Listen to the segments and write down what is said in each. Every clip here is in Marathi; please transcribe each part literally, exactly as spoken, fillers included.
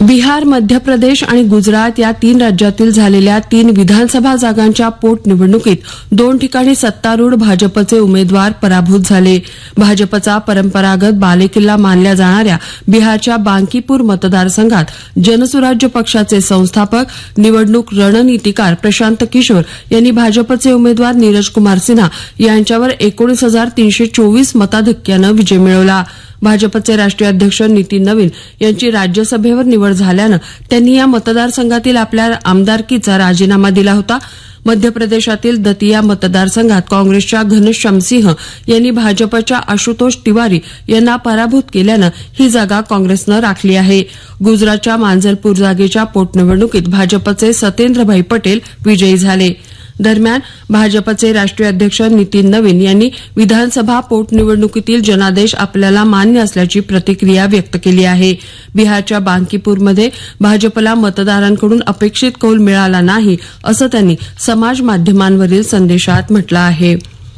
बिहार, मध्य प्रदेश आणि गुजरात या तीन राज्यातील झालेल्या तीन विधानसभा जागांच्या पोटनिवडणुकीत दोन ठिकाणी सत्तारूढ भाजपचे उमेदवार पराभूत झाले. भाजपचा परंपरागत बालेकिल्ला मानल्या जाणाऱ्या बिहारच्या बांकीपूर मतदारसंघात जनसुराज्य पक्षाचे संस्थापक, निवडणूक रणनीतिकार प्रशांत किशोर यांनी भाजपचे उमेदवार नीरज कुमार सिन्हा यांच्यावर एकोणीस हजार तीनशे चोवीस मताधिक्यानं विजय मिळवला. भाजपचे राष्ट्रीय अध्यक्ष नितीन नवीन यांची राज्यसभेवर निवड झाल्यानं त्यांनी या मतदारसंघातील आपल्या आमदारकीचा राजीनामा दिला होता. मध्य प्रदेशातील दतिया मतदारसंघात काँग्रेसच्या घनश्याम सिंह यांनी भाजपच्या आशुतोष तिवारी यांना पराभूत केल्यानं ही जागा काँग्रेसनं राखली आहे. गुजरातच्या मांजलपूर जागेच्या पोटनिवडणुकीत भाजपचे सत्येंद्रभाई पटेल विजयी झाले. दरम्यान भाजपचे राष्ट्रीय अध्यक्ष नितीन नवीन यांनी विधानसभा पोटनिवडणुकीतील जनादेश आपल्याला मान्य असल्याची प्रतिक्रिया व्यक्त केली आहे. बिहारच्या बांकीपूरमध्ये भाजपला मतदारांकडून अपेक्षित कौल मिळाला नाही असं त्यांनी समाज माध्यमांवरील संदेशात म्हटलं आहे.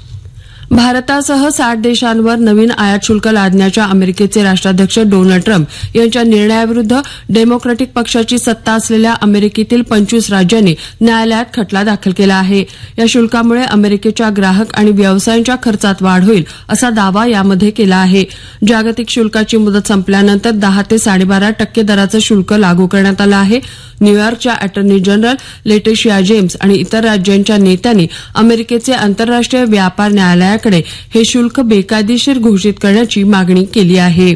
भारतासह साठ देशांवर नवीन आयात शुल्क लादण्याच्या अमेरिकेचे राष्ट्राध्यक्ष डोनाल्ड ट्रम्प यांच्या निर्णयाविरुद्ध डेमोक्रॅटिक पक्षाची सत्ता असलेल्या अमेरिकेतील पंचवीस राज्यांनी न्यायालयात खटला दाखल केला आहे. या शुल्कामुळे अमेरिकेच्या ग्राहक आणि व्यवसायांच्या खर्चात वाढ होईल असा दावा यामध्ये केला आहे. जागतिक शुल्काची मुदत संपल्यानंतर दहा ते साडेबारा टक्के दराचं शुल्क लागू करण्यात आलं आहे. न्यूयॉर्कच्या अटर्नी जनरल लेटिशिया जेम्स आणि इतर राज्यांच्या नेत्यांनी अमेरिकेचे आंतरराष्ट्रीय व्यापार न्यायालयाकडे हे शुल्क बेकायदेशीर घोषित करण्याची मागणी केली आहे.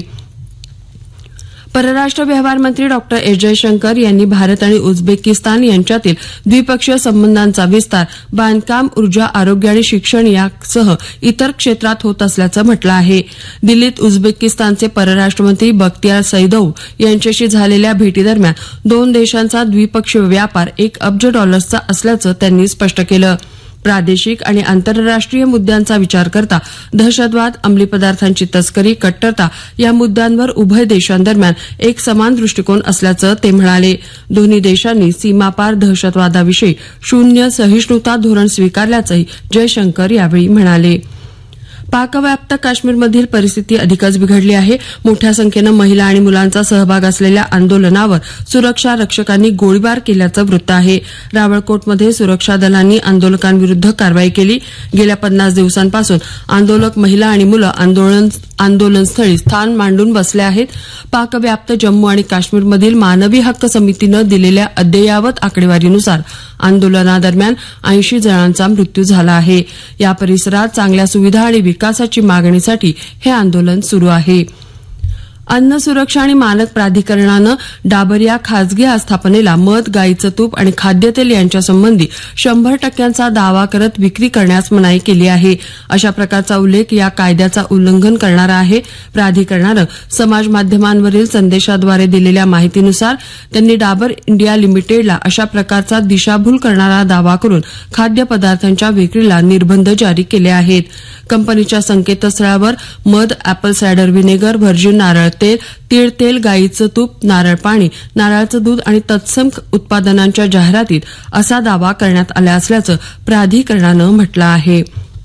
परराष्ट्र व्यवहार मंत्री डॉक्टर एस जयशंकर यांनी भारत आणि उझबेकिस्तान यांच्यातील द्विपक्षीय संबंधांचा विस्तार बांधकाम, ऊर्जा, आरोग्य आणि शिक्षण यासह इतर क्षेत्रात होत असल्याचं म्हटलं आहे. दिल्लीत उझबेकिस्तानचे परराष्ट्र मंत्री बख्तियार सैदोव यांच्याशी झालेल्या भेटीदरम्यान दोन देशांचा द्विपक्षीय व्यापार एक अब्ज डॉलर्सचा असल्याचं त्यांनी स्पष्ट केलं. प्रादेशिक आणि आंतरराष्ट्रीय मुद्द्यांचा विचार करता दहशतवाद, अंमली पदार्थांची तस्करी, कट्टरता या मुद्द्यांवर उभय देशांदरम्यान एक समान दृष्टिकोन असल्याचं ते म्हणाले. दोन्ही देशांनी सीमापार दहशतवादाविषयी शून्य सहिष्णुता धोरण स्वीकारल्याचंही जयशंकर यावेळी म्हणाले. पाकव्याप्त काश्मीरमधील परिस्थिती अधिकच बिघडली आहे. मोठ्या संख्येनं महिला आणि मुलांचा सहभाग असलेल्या आंदोलनावर सुरक्षा रक्षकांनी गोळीबार केल्याचं वृत्त आहे. रावळकोटमध्ये सुरक्षा दलांनी आंदोलकांविरुद्ध कारवाई केली. गेल्या पन्नास दिवसांपासून आंदोलक महिला आणि मुलं आंदोलन आंदोलनस्थळी स्थान मांडून बसले आहेत. पाकव्याप्त जम्मू आणि काश्मीरमधील मानवी हक्क समितीनं दिलेल्या अद्ययावत आकडेवारीनुसार आंदोलनादरम्यान ऐंशी जणांचा मृत्यू झाला आहे. या परिसरात चांगल्या सुविधा आणि विकासाची मागणीसाठी हे आंदोलन सुरू आहे. अन्न सुरक्षा आणि मानक प्राधिकरणानं डाबर या खासगी आस्थापनेला मध, गाईचं तूप आणि खाद्यतेल यांच्यासंबंधी शंभर टक्क्यांचा दावा करत विक्री करण्यास मनाई केली आहे. अशा प्रकारचा उल्लेख या कायद्याचा उल्लंघन करणारा आहे. प्राधिकरणानं समाज माध्यमांवरील संदेशाद्वारे दिलेल्या माहितीनुसार त्यांनी डाबर इंडिया लिमिटेडला अशा प्रकारचा दिशाभूल करणारा दावा करून खाद्यपदार्थांच्या विक्रीला निर्बंध जारी केले आहेत. कंपनीच्या संकेतस्थळावर मध, अॅपल सायडर व्हिनेगर, व्हर्जिन नारळ तेल, तीळ तेल, गाईचं तूप, नारळ पाणी, नारळाचं दूध आणि तत्सम उत्पादनांच्या जाहिरातीत असा दावा करण्यात आला असल्याचं प्राधिकरणानं म्हटलं आहे.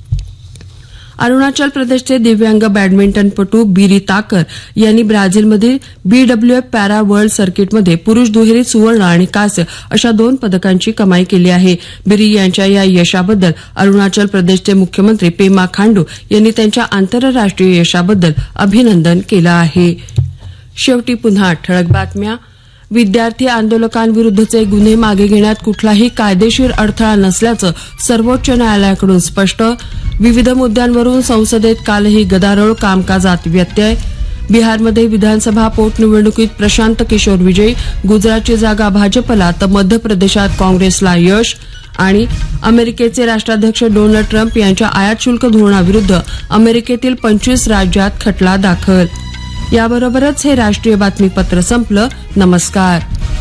अरुणाचल प्रदेशचे दिव्यांग बॅडमिंटनपटू बिरी ताकर यांनी ब्राझीलमधील बीडब्ल्यूएफ पॅरा वर्ल्ड सर्किटमध्ये पुरुष दुहेरीत सुवर्ण आणि कांस्य अशा दोन पदकांची कमाई केली आहे. बिरी यांच्या या यशाबद्दल अरुणाचल प्रदेशचे मुख्यमंत्री पेमा खांडू यांनी त्यांच्या आंतरराष्ट्रीय यशाबद्दल अभिनंदन केलं आहे. शेवटी पुन्हा ठळक बातम्या. विद्यार्थी आंदोलकांविरुद्धचे गुन्हे मागे घेण्यात कुठलाही कायदेशीर अडथळा नसल्याचं सर्वोच्च न्यायालयाकडून स्पष्ट. विविध मुद्द्यांवरून संसदेत कालही गदारोळ, कामकाजात व्यत्यय. बिहारमध्ये विधानसभा पोटनिवडणुकीत प्रशांत किशोर विजयी. गुजरातची जागा भाजपला तर मध्य प्रदेशात काँग्रेसला यश. आणि अमेरिकेचे राष्ट्राध्यक्ष डोनाल्ड ट्रम्प यांच्या आयात शुल्क धोरणाविरुद्ध अमेरिकेतील पंचवीस राज्यात खटला दाखल. याबरोबरच हे राष्ट्रीय बातमीपत्र संपलं. नमस्कार.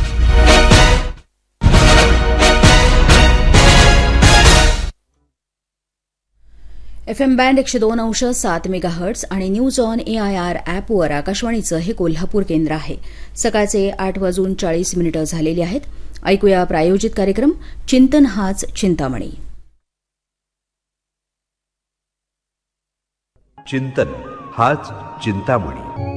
एफएम बँड एकशे दोन अंश सात मेगाहर्ट्स आणि न्यूज ऑन एआयआर ॲपवर आकाशवाणीचं हे कोल्हापूर केंद्र आहे. सकाळचे आठ वाजून चाळीस मिनिटं झालेली आहेत. ऐकूया प्रायोजित कार्यक्रम चिंतन हाच चिंतामणी. चिंतन हाच चिंतामणी.